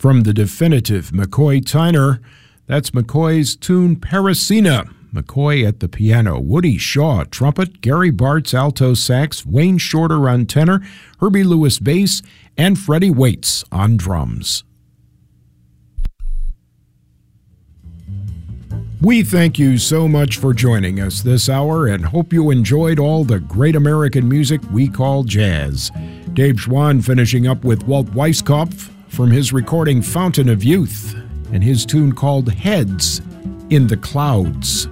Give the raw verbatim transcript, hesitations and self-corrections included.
From the definitive McCoy Tyner, that's McCoy's tune Parisina. McCoy at the piano, Woody Shaw trumpet, Gary Bartz alto sax, Wayne Shorter on tenor, Herbie Lewis bass, and Freddie Waits on drums. We thank you so much for joining us this hour and hope you enjoyed all the great American music we call jazz. Dave Schwann finishing up with Walt Weiskopf from his recording Fountain of Youth and his tune called Heads in the Clouds.